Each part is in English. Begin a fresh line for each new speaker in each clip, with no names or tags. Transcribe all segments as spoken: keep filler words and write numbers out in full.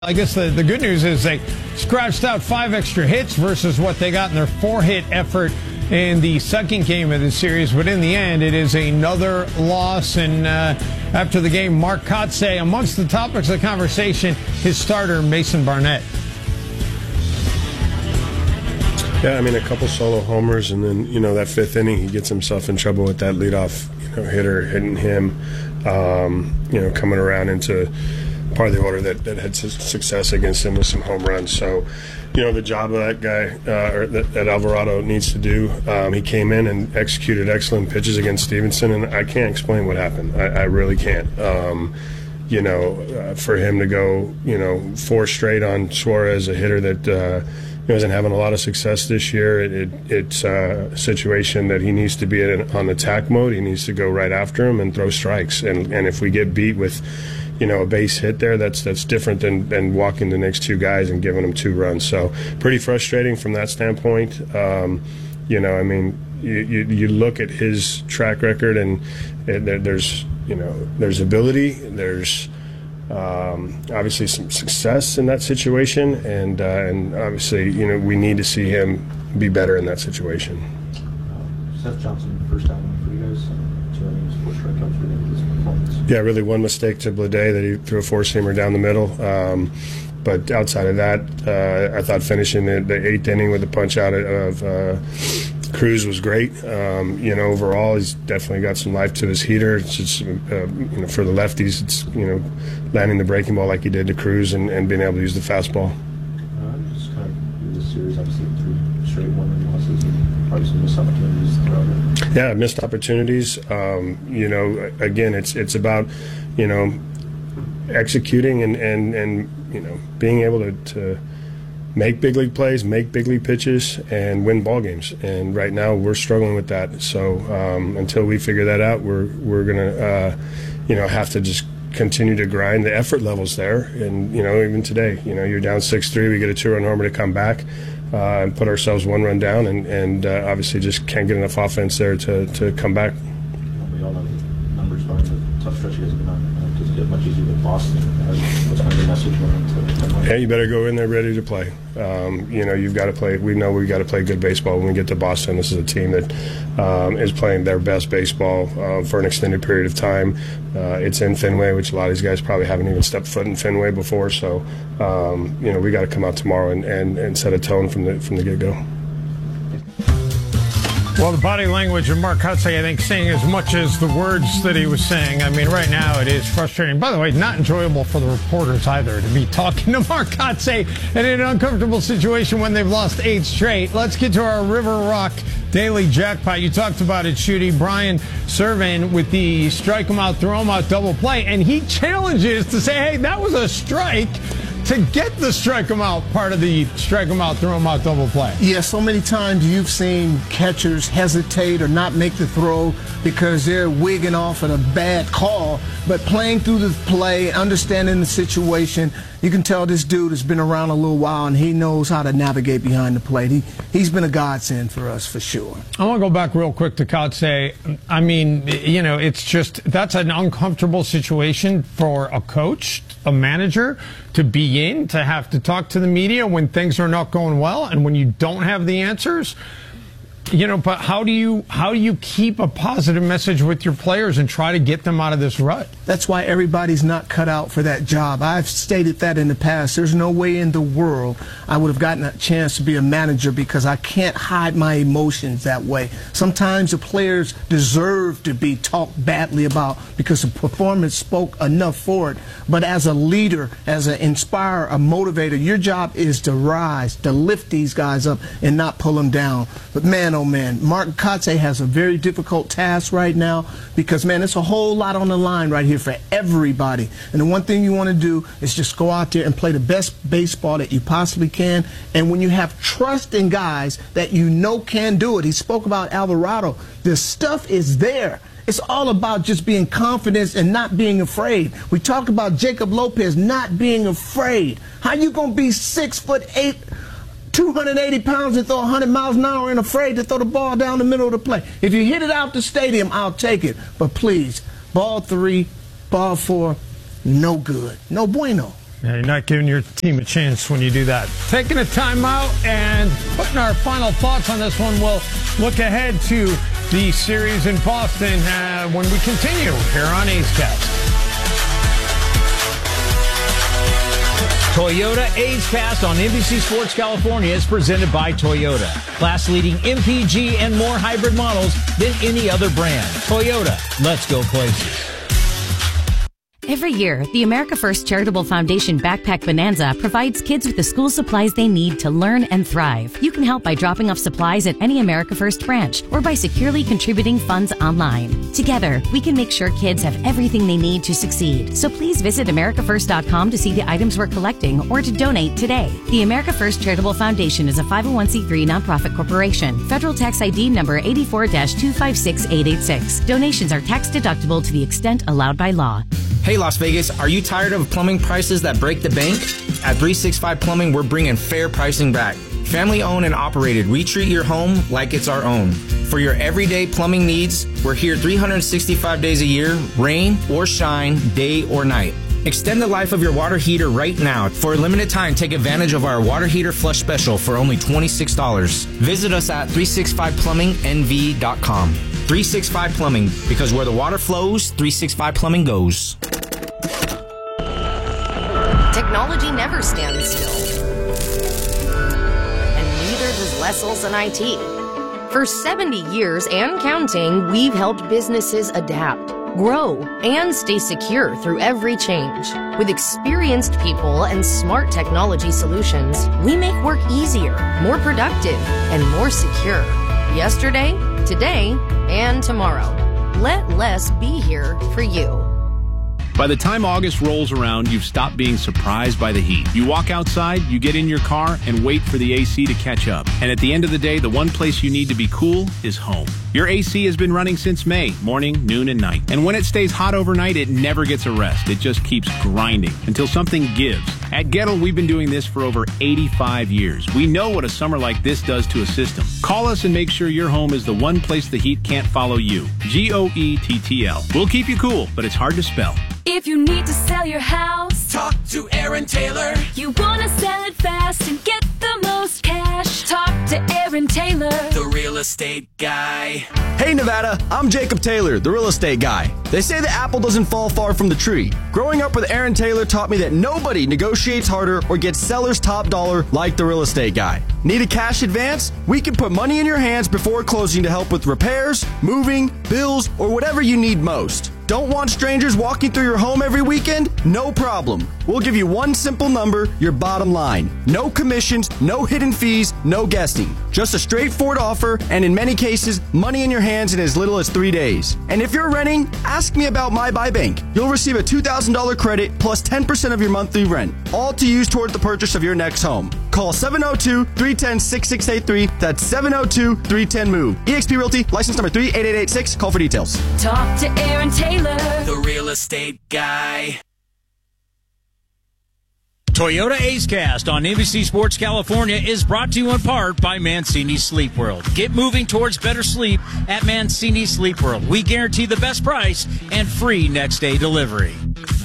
I guess the, the good news is they scratched out five extra hits versus what they got in their four-hit effort in the second game of the series. But in the end, it is another loss. And uh, after the game, Mark Kotsay, amongst the topics of conversation, his starter, Mason Barnett.
Yeah, I mean, a couple solo homers, and then, you know, that fifth inning, he gets himself in trouble with that leadoff, you know, hitter hitting him, um, you know, coming around into part of the order that, that had success against him with some home runs. So, you know, the job of that guy, uh, or that, that Alvarado needs to do, um, he came in and executed excellent pitches against Stevenson, and I can't explain what happened. I, I really can't. Um, you know, uh, for him to go, you know, four straight on Suarez, a hitter that uh, he wasn't having a lot of success this year. It, it, it's a situation that he needs to be in, on attack mode. He needs to go right after him and throw strikes. And, and if we get beat with, you know, a base hit there, that's that's different than, than walking the next two guys and giving them two runs. So pretty frustrating from that standpoint. Um, you know, I mean, you, you, you look at his track record, and it, there, there's, you know, there's ability, there's um, obviously some success in that situation, and uh, and obviously, you know, we need to see him be better in that situation.
Uh, Seth Johnson, first time for you guys. Two innings, four strikeouts for him.
Yeah, really one mistake to Blade that he threw a four-seamer down the middle. Um, but outside of that, uh, I thought finishing the, the eighth inning with the punch out of uh, Cruz was great. Um, you know, overall, he's definitely got some life to his heater. It's just, uh, you know, for the lefties, it's, you know, landing the breaking ball like he did to Cruz and, and being able to use the fastball.
Uh, just kind of in this series, obviously three straight one-run losses and probably some missed opportunities throughout it.
Yeah, missed opportunities. Um, you know, again, it's it's about, you know, executing and, and, and you know, being able to, to make big league plays, make big league pitches, and win ball games. And right now, we're struggling with that. So um, until we figure that out, we're we're gonna, uh, you know, have to just continue to grind. The effort level's there, and you know, even today, you know, you're down six three, we get a two-run homer to come back. Uh, and put ourselves one run down, and, and uh, obviously just can't get enough offense there to, to come back.
We all know the numbers behind the tough stretch you guys have been on. Uh, does it get much easier with Boston? Uh, what's kind of the message going into?
Yeah, you better go in there ready to play. Um, you know, you've got to play. We know we've got to play good baseball when we get to Boston. This is a team that um, is playing their best baseball uh, for an extended period of time. Uh, it's in Fenway, which a lot of these guys probably haven't even stepped foot in Fenway before. So, um, you know, we got to come out tomorrow and, and, and set a tone from the from the get-go.
Well, the body language of Mark Kotsay, I think, saying as much as the words that he was saying. I mean, right now it is frustrating. By the way, not enjoyable for the reporters either to be talking to Mark Kotsay in an uncomfortable situation when they've lost eight straight. Let's get to our River Rock Daily Jackpot. You talked about it, Shooty. Brian Servan with the strike him out, throw him out double play, and he challenges to say, hey, that was a strike, to get the strike him out part of the strike him out, throw him out double play.
Yeah, so many times you've seen catchers hesitate or not make the throw because they're wigging off at a bad call. But playing through the play, understanding the situation, you can tell this dude has been around a little while and he knows how to navigate behind the plate. He, he's been a godsend for us for sure.
I want to go back real quick to Kotsay. I mean, you know, it's just, that's an uncomfortable situation for a coach, a manager, to be in, to have to talk to the media when things are not going well and when you don't have the answers. You know, but how do you how do you keep a positive message with your players and try to get them out of this rut?
That's why everybody's not cut out for that job. I've stated that in the past. There's no way in the world I would have gotten a chance to be a manager because I can't hide my emotions that way. Sometimes the players deserve to be talked badly about because the performance spoke enough for it. But as a leader, as an inspirer, a motivator, your job is to rise, to lift these guys up and not pull them down. But man, oh man, Mark Kotsay has a very difficult task right now because, man, it's a whole lot on the line right here for everybody. And the one thing you want to do is just go out there and play the best baseball that you possibly can. And when you have trust in guys that you know can do it, he spoke about Alvarado, the stuff is there. It's all about just being confident and not being afraid. We talked about Jacob Lopez not being afraid. How you going to be six foot eight, two hundred eighty pounds and throw one hundred miles an hour and afraid to throw the ball down the middle of the plate? If you hit it out the stadium, I'll take it. But please, ball three, ball four, no good. No bueno.
Yeah, you're not giving your team a chance when you do that. Taking a timeout and putting our final thoughts on this one. We'll look ahead to the series in Boston uh, when we continue here on A's Cast.
Toyota A's Cast on N B C Sports California is presented by Toyota. Class-leading M P G and more hybrid models than any other brand. Toyota, let's go places.
Every year, the America First Charitable Foundation Backpack Bonanza provides kids with the school supplies they need to learn and thrive. You can help by dropping off supplies at any America First branch or by securely contributing funds online. Together, we can make sure kids have everything they need to succeed. So please visit America First dot com to see the items we're collecting or to donate today. The America First Charitable Foundation is a five oh one c three nonprofit corporation. Federal tax I D number eighty-four dash two five six eight eight six. Donations are tax deductible to the extent allowed by law.
Hey Las Vegas, are you tired of plumbing prices that break the bank? At three sixty-five Plumbing, we're bringing fair pricing back. Family owned and operated, we treat your home like it's our own. For your everyday plumbing needs, we're here three hundred sixty-five days a year, rain or shine, day or night. Extend the life of your water heater right now. For a limited time, take advantage of our water heater flush special for only twenty-six dollars. Visit us at three sixty-five plumbing n v dot com. three sixty-five Plumbing, because where the water flows, three sixty-five Plumbing goes.
Technology never stands still. And neither does Wessels and I T. For seventy years and counting, we've helped businesses adapt, grow, and stay secure through every change. With experienced people and smart technology solutions, we make work easier, more productive, and more secure. Yesterday, today, and tomorrow. Let less be here for you.
By the time August rolls around, you've stopped being surprised by the heat. You walk outside, you get in your car, and wait for the A C to catch up. And at the end of the day, the one place you need to be cool is home. Your A C has been running since May, morning, noon, and night. And when it stays hot overnight, it never gets a rest. It just keeps grinding until something gives. At Gettle, we've been doing this for over eighty-five years. We know what a summer like this does to a system. Call us and make sure your home is the one place the heat can't follow you. G O E T T L. We'll keep you cool, but it's hard to spell.
If you need to sell your house,
talk to Aaron Taylor.
You want to sell it fast and get the most cash, talk to Aaron Taylor,
the real estate guy.
Hey Nevada, I'm Jacob Taylor, the real estate guy. They say the apple doesn't fall far from the tree. Growing up with Aaron Taylor taught me that nobody negotiates harder or gets seller's top dollar like the real estate guy. Need a cash advance? We can put money in your hands before closing to help with repairs, moving, bills, or whatever you need most. Don't want strangers walking through your home every weekend? No problem. We'll give you one simple number, your bottom line. No commissions, no hidden fees, no guessing. Just a straightforward offer, and in many cases, money in your hands in as little as three days. And if you're renting, ask me about My Buy Bank. You'll receive a two thousand dollars credit plus ten percent of your monthly rent, all to use toward the purchase of your next home. Call seven oh two, three one oh, six six eight three. That's seven oh two, three one oh, MOVE. eXp Realty, license number three eight eight eight six. Call for details.
talk to Aaron Taylor,
the real estate guy.
Toyota A's Cast on N B C Sports California is brought to you in part by Mancini Sleep World. Get moving towards better sleep at Mancini Sleep World. We guarantee the best price and free next day delivery.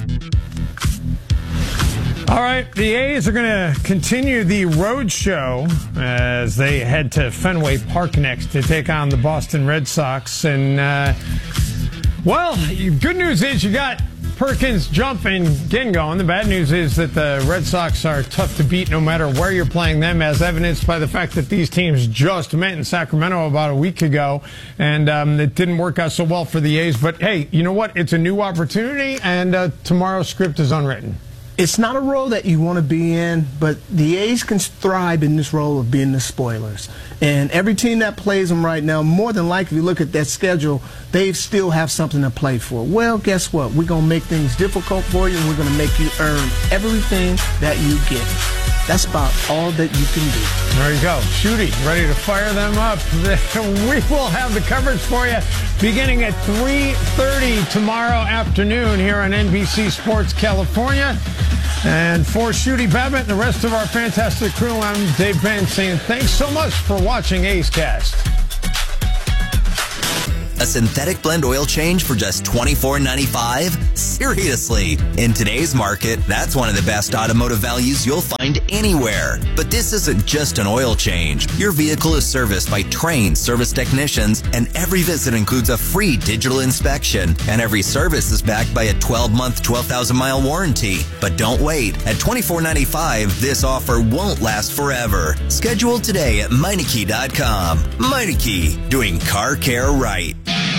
All right, the A's are going to continue the road show as they head to Fenway Park next to take on the Boston Red Sox. And, uh, well, good news is you got Perkins jumping, getting going. The bad news is that the Red Sox are tough to beat no matter where you're playing them, as evidenced by the fact that these teams just met in Sacramento about a week ago, and um, it didn't work out so well for the A's. But, hey, you know what? It's a new opportunity, and uh, tomorrow's script is unwritten.
It's not a role that you want to be in, but the A's can thrive in this role of being the spoilers. And every team that plays them right now, more than likely, look at that schedule, they still have something to play for. Well, guess what? We're going to make things difficult for you, and we're going to make you earn everything that you get. That's about all that you can do.
There you go. Shooty, ready to fire them up. We will have the coverage for you beginning at three thirty tomorrow afternoon here on N B C Sports California. And for Shooty Babbitt and the rest of our fantastic crew, I'm Dave Ben saying thanks so much for watching A's Cast.
A synthetic blend oil change for just twenty-four ninety-five? Seriously, in today's market, that's one of the best automotive values you'll find anywhere. But this isn't just an oil change. Your vehicle is serviced by trained service technicians, and every visit includes a free digital inspection, and every service is backed by a twelve-month, twelve thousand mile warranty. But don't wait. At twenty-four ninety-five, this offer won't last forever. Schedule today at Meineke dot com. Meineke, doing car care right.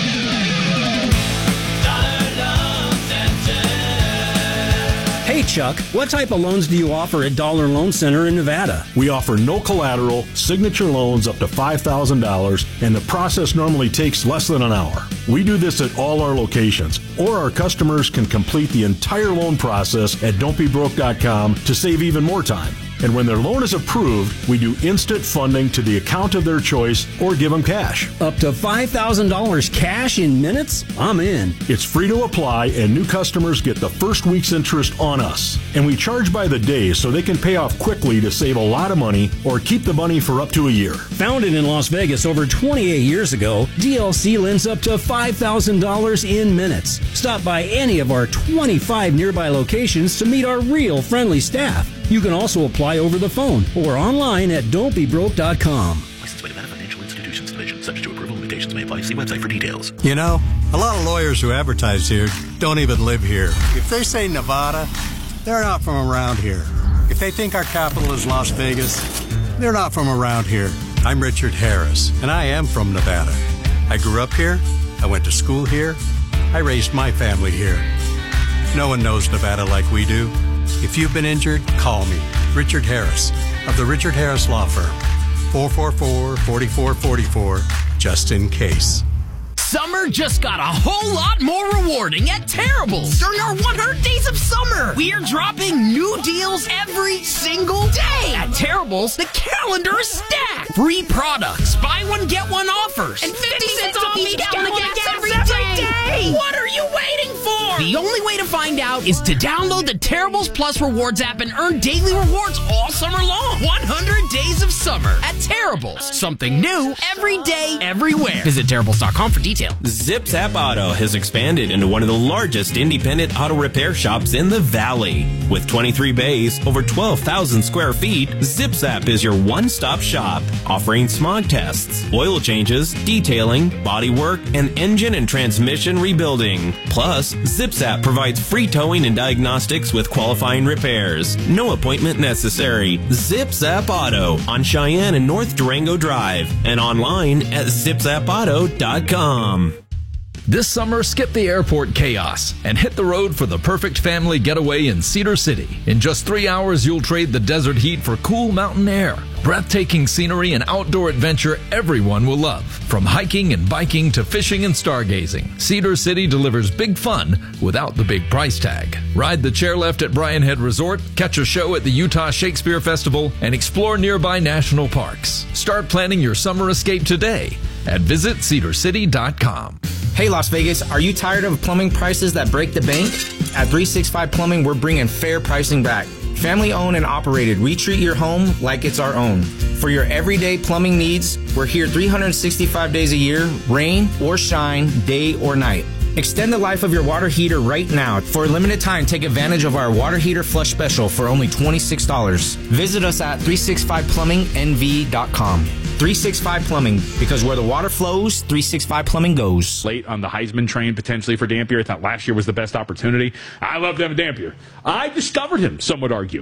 Hey Chuck, what type of loans do you offer at Dollar Loan Center in Nevada?
We offer no collateral, signature loans up to five thousand dollars, and the process normally takes less than an hour. We do this at all our locations, or our customers can complete the entire loan process at don't be broke dot com to save even more time. And when their loan is approved, we do instant funding to the account of their choice or give them cash.
Up to five thousand dollars cash in minutes? I'm in.
It's free to apply, and new customers get the first week's interest on us. And we charge by the day so they can pay off quickly to save a lot of money or keep the money for up to a year.
Founded in Las Vegas over twenty-eight years ago, D L C lends up to five thousand dollars in minutes. Stop by any of our twenty-five nearby locations to meet our real friendly staff. You can also apply over the phone or online at don't be broke dot com.
Licensed by Nevada Financial Institutions Division. Subject to approval. Limitations may apply. See website for details.
You know, a lot of lawyers who advertise here don't even live here. If they say Nevada, they're not from around here. If they think our capital is Las Vegas, they're not from around here. I'm Richard Harris, and I am from Nevada. I grew up here. I went to school here. I raised my family here. No one knows Nevada like we do. If you've been injured, call me, Richard Harris, of the Richard Harris Law Firm. four four four, four four four four, just in case.
Summer just got a whole lot more rewarding at Terrible's during our one hundred days of summer. We're dropping new deals every single day. At Terrible's, the calendar is stacked. Free products, buy one, get one offers, and fifty cents off each gallon of gas every day. What are you waiting for? The only way to find out is to download the Terrible's Plus Rewards app and earn daily rewards all summer long. one hundred days of summer at Terrible's. Something new every day, everywhere. Visit Terrible's dot com for details.
Zips App Auto has expanded into one of the largest independent auto repair shops in the Valley. With twenty-three bays, over twelve thousand square feet, Zips App is your one-stop shop, offering smog tests, oil changes, detailing, body work, and engine and transmission rebuilding. Plus, Zips App provides free towing and diagnostics with qualifying repairs. No appointment necessary. Zips App Auto on Cheyenne and North Durango Drive, and online at zips app auto dot com.
This summer, skip the airport chaos and hit the road for the perfect family getaway in Cedar City. In just three hours, you'll trade the desert heat for cool mountain air, breathtaking scenery, and outdoor adventure everyone will love. From hiking and biking to fishing and stargazing, Cedar City delivers big fun without the big price tag. Ride the chairlift at Bryan Head Resort, catch a show at the Utah Shakespeare Festival, and explore nearby national parks. Start planning your summer escape today at visit cedar city dot com.
Hey Las Vegas, are you tired of plumbing prices that break the bank? At three sixty-five Plumbing, we're bringing fair pricing back. Family owned and operated, we treat your home like it's our own. For your everyday plumbing needs, we're here three hundred sixty-five days a year, rain or shine, day or night. Extend the life of your water heater right now. For a limited time, take advantage of our water heater flush special for only twenty-six dollars. Visit us at three sixty-five plumbing n v dot com. three sixty-five Plumbing, because where the water flows, three sixty-five Plumbing goes.
Late on the Heisman train potentially for Dampier. I thought last year was the best opportunity. I love Devin Dampier. I discovered him, some would argue.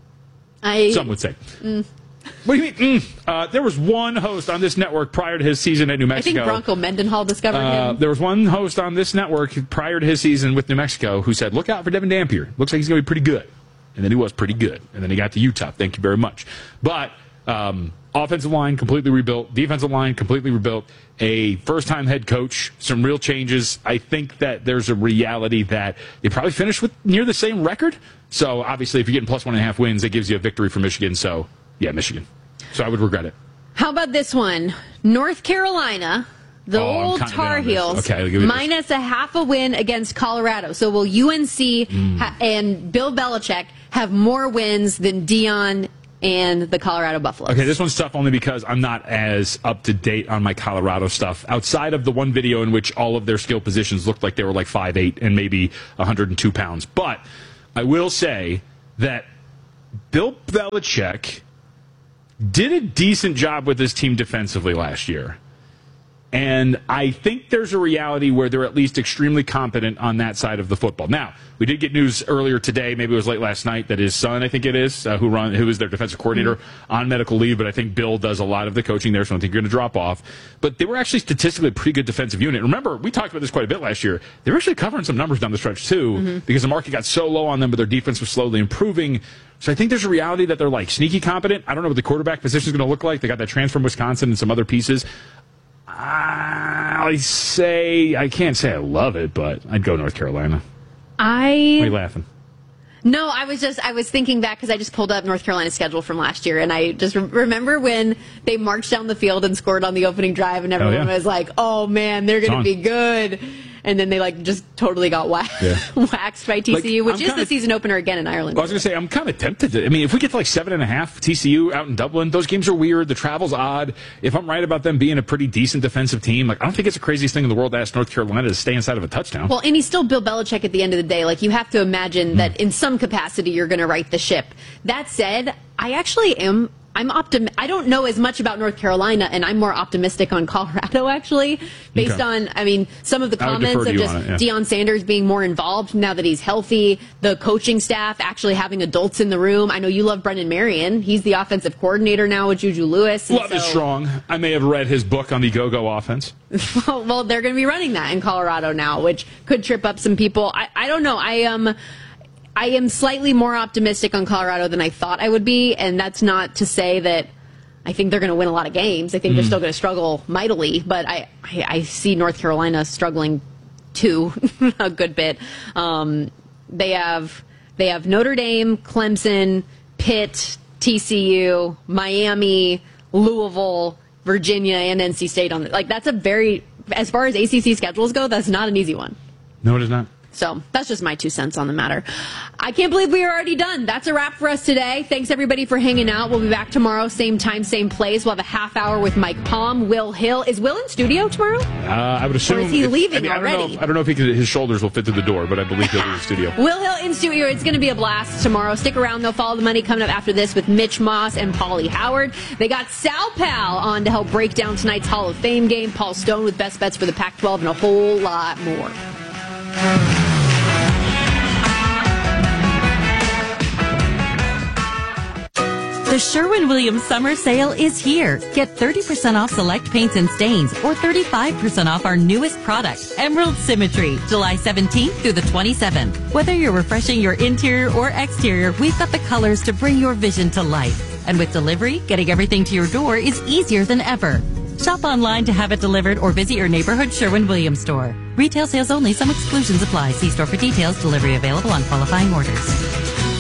I
Some would say.
Mm.
What do you mean? Mm. Uh, there was one host on this network prior to his season at New Mexico.
I think Bronco Mendenhall discovered
uh,
him.
There was one host on this network prior to his season with New Mexico who said, look out for Devin Dampier. Looks like he's going to be pretty good. And then he was pretty good. And then he got to Utah. Thank you very much. But um, offensive line completely rebuilt. Defensive line completely rebuilt. A first-time head coach. Some real changes. I think that there's a reality that they probably finished with near the same record. So, obviously, if you're getting plus one and a half wins, it gives you a victory for Michigan. So, yeah, Michigan. So I would regret it.
How about this one? North Carolina, the
Oh, I'm
old
kind of
Tar
in on this.
Heels,
Okay, I'll give you this.
minus a half a win against Colorado. So will U N C
Mm.
ha- and Bill Belichick have more wins than Dion and the Colorado Buffaloes.
Okay, this one's tough only because I'm not as up to date on my Colorado stuff. Outside of the one video in which all of their skill positions looked like they were like five eight and maybe one hundred two pounds. But I will say that Bill Belichick did a decent job with his team defensively last year. And I think there's a reality where they're at least extremely competent on that side of the football. Now, we did get news earlier today, maybe it was late last night, that his son, I think it is, uh, who run, who is their defensive coordinator, mm-hmm. on medical leave, but I think Bill does a lot of the coaching there, so I don't think you're going to drop off. But they were actually statistically a pretty good defensive unit. Remember, we talked about this quite a bit last year. They were actually covering some numbers down the stretch, too, mm-hmm. because the market got so low on them, but their defense was slowly improving. So I think there's a reality that they're, like, sneaky competent. I don't know what the quarterback position is going to look like. They got that transfer from Wisconsin and some other pieces. I say, I can't say I love it, but I'd go North Carolina.
I...
Why are you laughing?
No, I was just, I was thinking back because I just pulled up North Carolina's schedule from last year, and I just re- remember when they marched down the field and scored on the opening drive, and everyone oh, yeah. was like, oh man, they're going to be good. And then they like just totally got whacked, yeah. waxed by T C U, like, which I'm is kinda, the season opener again in Ireland.
Well, I was going to say, I'm kind of tempted to. I mean, if we get to like seven and a half T C U out in Dublin, those games are weird. The travel's odd. If I'm right about them being a pretty decent defensive team, like I don't think it's the craziest thing in the world to ask North Carolina to stay inside of a touchdown.
Well, and he's still Bill Belichick at the end of the day. Like you have to imagine mm. that in some capacity you're going to right the ship. That said, I actually am. I'm optim- I don't know as much about North Carolina, and I'm more optimistic on Colorado, actually, based okay. on, I mean, some of the comments of just it, yeah. Deion Sanders being more involved now that he's healthy, the coaching staff actually having adults in the room. I know you love Brendan Marion. He's the offensive coordinator now with Juju Lewis.
Love
so,
is strong. I may have read his book on the go-go offense.
Well, they're going to be running that in Colorado now, which could trip up some people. I, I don't know. I um, I am slightly more optimistic on Colorado than I thought I would be, and that's not to say that I think they're going to win a lot of games. I think mm. they're still going to struggle mightily, but I, I, I see North Carolina struggling too a good bit. Um, they have they have Notre Dame, Clemson, Pitt, T C U, Miami, Louisville, Virginia, and N C State on it. Like that's a very, as far as A C C schedules go, that's not an easy one.
No, it is not.
So that's just my two cents on the matter. I can't believe we are already done. That's a wrap for us today. Thanks, everybody, for hanging out. We'll be back tomorrow, same time, same place. We'll have a half hour with Mike Palm, Will Hill. Is Will in studio tomorrow?
Uh, I would assume.
Or is he
if,
leaving
I mean,
already?
I don't know if, I don't know if he can, his shoulders will fit through the door, but I believe he'll be in the studio.
Will Hill in studio. It's going to be a blast tomorrow. Stick around. They'll follow the money coming up after this with Mitch Moss and Paulie Howard. They got Sal Pal on to help break down tonight's Hall of Fame game. Paul Stone with best bets for the Pac twelve and a whole lot more.
The Sherwin-Williams Summer Sale is here. Get thirty percent off select paints and stains or thirty-five percent off our newest product, Emerald Symmetry, July seventeenth through the twenty-seventh. Whether you're refreshing your interior or exterior, we've got the colors to bring your vision to life. And with delivery, getting everything to your door is easier than ever. Shop online to have it delivered or visit your neighborhood Sherwin-Williams store. Retail sales only. Some exclusions apply. See store for details. Delivery available on qualifying orders.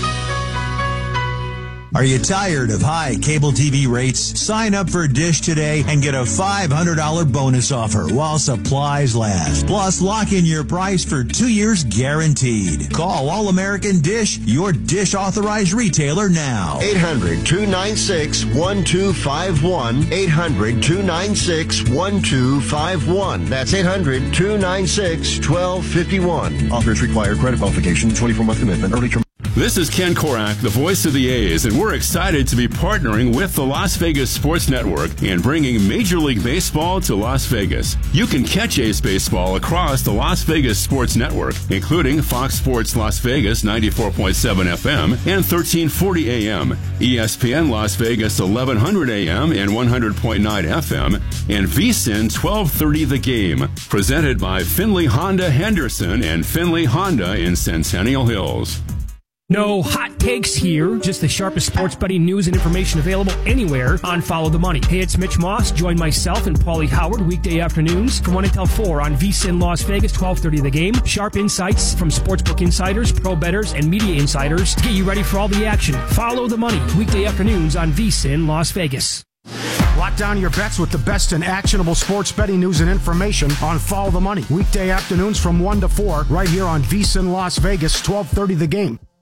Are you tired of high cable T V rates? Sign up for Dish today and get a five hundred dollars bonus offer while supplies last. Plus, lock in your price for two years guaranteed. Call All-American Dish, your Dish authorized retailer now.
eight hundred, two nine six, one two five one. eight hundred, two nine six, one two five one. That's eight hundred, two nine six, one two five one. Offers require credit qualification, twenty-four month commitment, early term.
This is Ken Korak, the voice of the A's, and we're excited to be partnering with the Las Vegas Sports Network and bringing Major League Baseball to Las Vegas. You can catch A's baseball across the Las Vegas Sports Network, including Fox Sports Las Vegas ninety-four point seven F M and thirteen forty A M, E S P N Las Vegas eleven hundred A M and one hundred point nine F M, and V S I N twelve thirty The Game, presented by Finley Honda Henderson and Finley Honda in Centennial Hills.
No hot takes here, just the sharpest sports betting news and information available anywhere on Follow the Money. Hey, it's Mitch Moss. Join myself and Paulie Howard weekday afternoons from one until four on V S I N Las Vegas, twelve thirty The Game. Sharp insights from sportsbook insiders, pro bettors, and media insiders to get you ready for all the action. Follow the Money weekday afternoons on V S I N Las Vegas.
Lock down your bets with the best in actionable sports betting news and information on Follow the Money weekday afternoons from one to four right here on V S I N Las Vegas, twelve thirty The Game.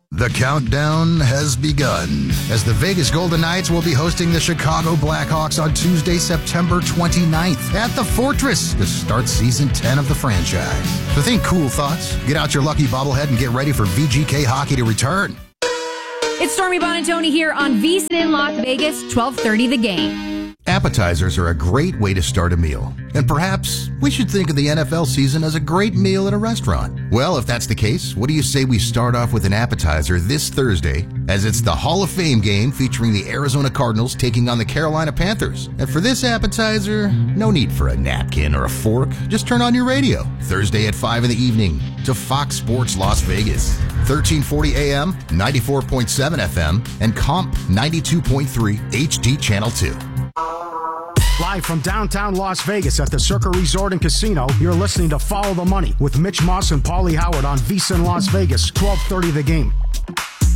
The countdown has begun as the Vegas Golden Knights will be hosting the Chicago Blackhawks on Tuesday, September twenty-ninth at the Fortress to start season ten of the franchise. So think cool thoughts, get out your lucky bobblehead and get ready for V G K hockey to return.
It's Stormy Bonatoni here on VSiN in Las Vegas, twelve thirty The Game.
Appetizers are a great way to start a meal. And perhaps we should think of the N F L season as a great meal at a restaurant. Well, if that's the case, what do you say we start off with an appetizer this Thursday, as it's the Hall of Fame game featuring the Arizona Cardinals taking on the Carolina Panthers. And for this appetizer, no need for a napkin or a fork. Just turn on your radio Thursday at five in the evening to Fox Sports Las Vegas, thirteen forty A M, ninety-four point seven F M, and Comp ninety-two point three H D Channel two.
Live from downtown Las Vegas at the Circa Resort and Casino, you're listening to Follow the Money with Mitch Moss and Paulie Howard on VSiN Las Vegas, twelve thirty The Game.